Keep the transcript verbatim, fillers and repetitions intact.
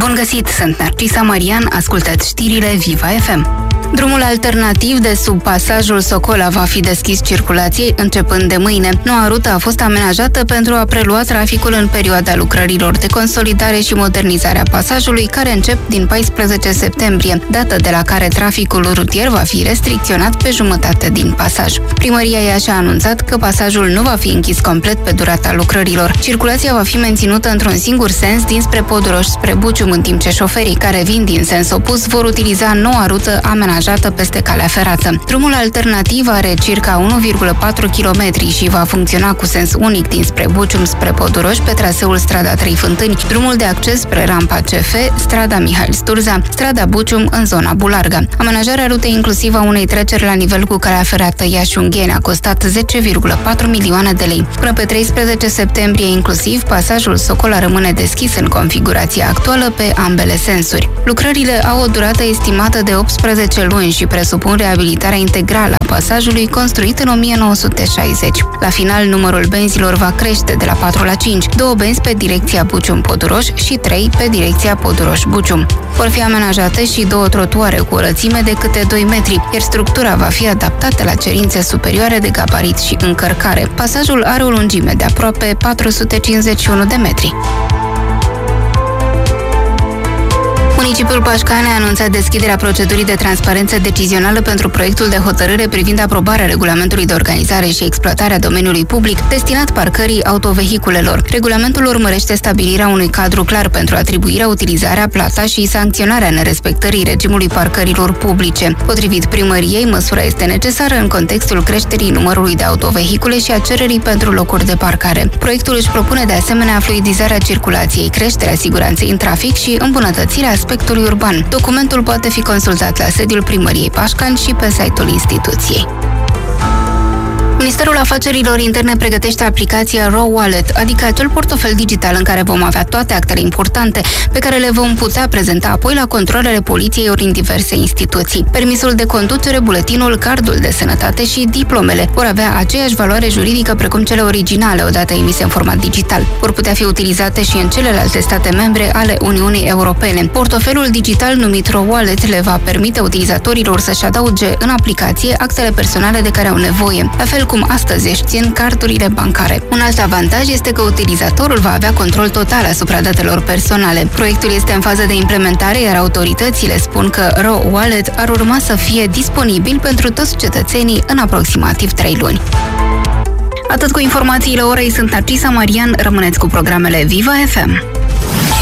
Bun găsit, sunt Narcisa Marian, ascultați știrile Viva F M. Drumul alternativ de sub pasajul Socola va fi deschis circulației începând de mâine. Noua rută a fost amenajată pentru a prelua traficul în perioada lucrărilor de consolidare și modernizare a pasajului, care încep din paisprezece septembrie, dată de la care traficul rutier va fi restricționat pe jumătate din pasaj. Primăria Iași a anunțat că pasajul nu va fi închis complet pe durata lucrărilor. Circulația va fi menținută într-un singur sens dinspre Poduroș spre Bucium, în timp ce șoferii care vin din sens opus vor utiliza noua rută amenajată peste calea ferată. Drumul alternativ are circa unu virgulă patru kilometri și va funcționa cu sens unic dinspre Bucium spre Poduroș pe traseul strada Trei Fântâni, drumul de acces spre rampa C F, strada Mihail Sturza, strada Bucium în zona Bularga. Amenajarea rutei inclusiv a unei treceri la nivel cu calea ferată Iași-Ungheni a costat zece virgulă patru milioane de lei. Până pe treisprezece septembrie inclusiv, pasajul Socola rămâne deschis în configurația actuală pe ambele sensuri. Lucrările au o durată estimată de optsprezece luni și presupun reabilitarea integrală a pasajului construit în o mie nouă sute șaizeci. La final, numărul benzilor va crește de la patru la cinci, două benzi pe direcția Bucium-Poduroș și trei pe direcția Poduroș-Bucium. Vor fi amenajate și două trotuare cu o lățime de câte doi metri, iar structura va fi adaptată la cerințe superioare de gabarit și încărcare. Pasajul are o lungime de aproape patru sute cincizeci și unu de metri. Municipiul Pașcani a anunțat deschiderea procedurii de transparență decizională pentru proiectul de hotărâre privind aprobarea regulamentului de organizare și exploatare a domeniului public destinat parcării autovehiculelor. Regulamentul urmărește stabilirea unui cadru clar pentru atribuirea, utilizarea, plata și sancționarea nerespectării regimului parcărilor publice. Potrivit primăriei, măsura este necesară în contextul creșterii numărului de autovehicule și a cererii pentru locuri de parcare. Proiectul își propune de asemenea fluidizarea circulației, creșterea siguranței în trafic și îmbunătățirea aspectului urban. Documentul poate fi consultat la sediul Primăriei Pașcani și pe site-ul instituției. Ministerul Afacerilor Interne pregătește aplicația Raw Wallet, adică acel portofel digital în care vom avea toate actele importante pe care le vom putea prezenta apoi la controalele poliției ori în diverse instituții. Permisul de conducere, buletinul, cardul de sănătate și diplomele vor avea aceeași valoare juridică precum cele originale odată emise în format digital. Vor putea fi utilizate și în celelalte state membre ale Uniunii Europene. Portofelul digital numit Raw Wallet le va permite utilizatorilor să-și adauge în aplicație actele personale de care au nevoie, la fel cum astăzi își țin cardurile bancare. Un alt avantaj este că utilizatorul va avea control total asupra datelor personale. Proiectul este în fază de implementare, iar autoritățile spun că Raw Wallet ar urma să fie disponibil pentru toți cetățenii în aproximativ trei luni. Atât cu informațiile orei, sunt Narcisa Marian, rămâneți cu programele Viva F M.